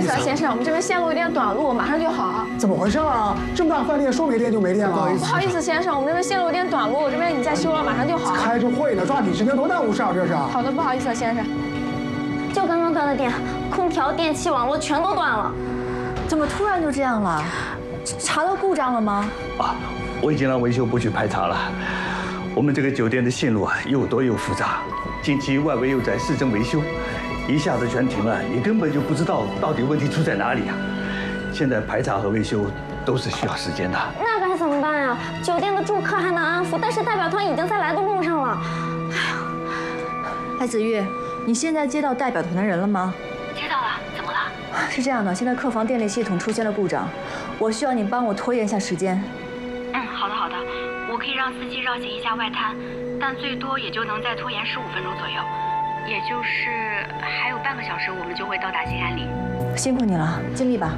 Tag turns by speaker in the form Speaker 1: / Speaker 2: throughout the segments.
Speaker 1: 思啊，先生，我们这边线路有点短路，马上就好。
Speaker 2: 怎么回事啊？这么大饭店说没电就没电了？
Speaker 1: 不好意思，先生，我们这边线路有点短路，我这边你再修了，马上就好。
Speaker 2: 开着会呢，抓紧时间，多耽误事啊！这是。
Speaker 1: 好的，不好意思，先生。
Speaker 3: 就刚刚断的电，空调、电器、网络全都断了。
Speaker 4: 怎么突然就这样了？查到故障了吗？
Speaker 5: 啊，我已经让维修部去排查了。我们这个酒店的线路啊，又多又复杂，近期外围又在市政维修，一下子全停了，你根本就不知道到底问题出在哪里啊！现在排查和维修都是需要时间的。
Speaker 3: 那该怎么办呀？酒店的住客还能安抚，但是代表团已经在来的路上了。
Speaker 4: 哎，子玉，你现在接到代表团的人了吗？
Speaker 6: 接到了，怎么了？
Speaker 4: 是这样的，现在客房电力系统出现了故障，我需要你帮我拖延一下时间。
Speaker 6: 好的好的，我可以让司机绕行一下外滩，但最多也就能再拖延15分钟左右，也就是还有半个小时，我们就会到达新安里。
Speaker 4: 辛苦你了，尽力吧。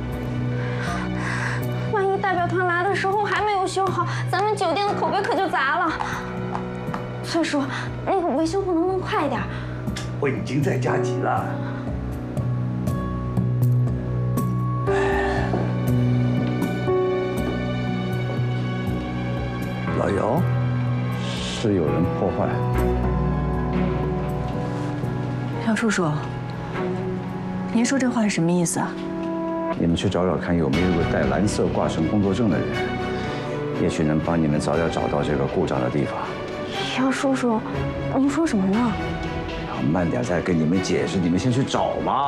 Speaker 3: 万一代表团来的时候还没有修好，咱们酒店的口碑可就砸了。崔叔，那个维修部能不能快一点？
Speaker 5: 我已经在加急了。
Speaker 7: 老姚，是有人破坏。
Speaker 4: 杨叔叔，您说这话是什么意思啊？
Speaker 7: 你们去找找看，有没有个带蓝色挂绳工作证的人，也许能帮你们早点找到这个故障的地方。
Speaker 3: 杨叔叔，您说什么呢？
Speaker 7: 慢点再跟你们解释，你们先去找吧。